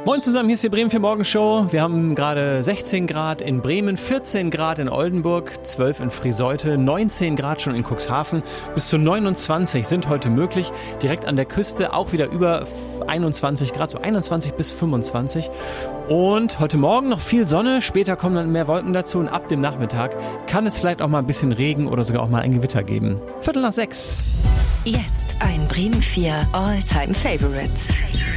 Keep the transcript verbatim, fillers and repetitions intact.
Moin zusammen, hier ist die Bremen vier Morgenshow. Wir haben gerade sechzehn Grad in Bremen, vierzehn Grad in Oldenburg, zwölf in Friseute, neunzehn Grad schon in Cuxhaven. Bis zu neunundzwanzig sind heute möglich. Direkt an der Küste auch wieder über einundzwanzig Grad, so einundzwanzig bis fünfundzwanzig. Und heute Morgen noch viel Sonne, später kommen dann mehr Wolken dazu und ab dem Nachmittag kann es vielleicht auch mal ein bisschen Regen oder sogar auch mal ein Gewitter geben. Viertel nach sechs. Jetzt ein Bremen vier All-Time Favorite.